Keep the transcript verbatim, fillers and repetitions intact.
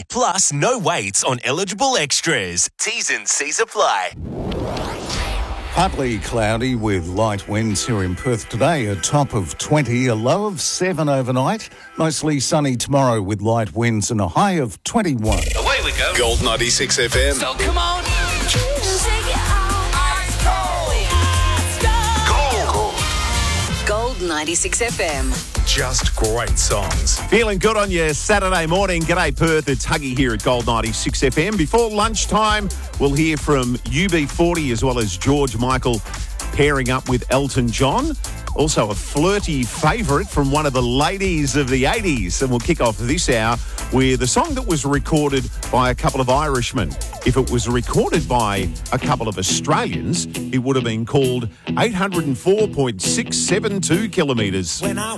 Plus, no waits on eligible extras. T's and C's apply. Partly cloudy with light winds here in Perth today, a top of twenty, a low of seven overnight. Mostly sunny tomorrow with light winds and a high of twenty-one. Away we go. Gold ninety-six F M. So come on. Gold ninety-six F M. Just great songs. Feeling good on your Saturday morning. G'day Perth, it's Huggy here at Gold ninety-six F M. Before lunchtime, we'll hear from U B forty as well as George Michael pairing up with Elton John. Also a flirty favourite from one of the ladies of the eighties. And we'll kick off this hour with a song that was recorded by a couple of Irishmen. If it was recorded by a couple of Australians, it would have been called eight oh four point six seven two kilometres.